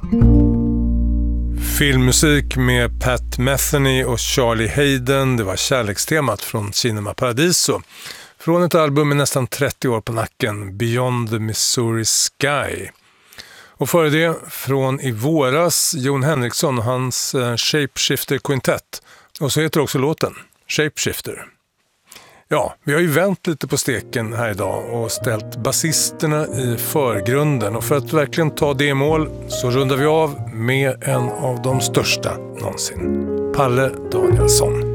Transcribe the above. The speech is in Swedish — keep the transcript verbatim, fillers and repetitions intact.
Filmmusik med Pat Metheny och Charlie Hayden. Det var kärlekstemat från Cinema Paradiso. Från ett album med nästan trettio år på nacken, Beyond the Missouri Sky. Och före det, från i våras, Jon Henriksson och hans Shapeshifter Quintet. Och så heter också låten, Shapeshifter. Ja, vi har ju vänt lite på steken här idag och ställt basisterna i förgrunden. Och för att verkligen ta det mål så rundar vi av med en av de största någonsin, Palle Danielsson.